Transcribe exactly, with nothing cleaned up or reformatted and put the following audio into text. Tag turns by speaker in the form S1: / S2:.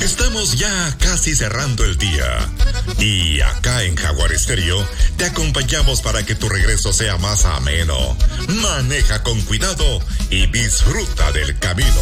S1: Estamos ya casi cerrando el día. Y acá en Jaguar Estéreo te acompañamos para que tu regreso sea más ameno. Maneja con cuidado y disfruta del camino.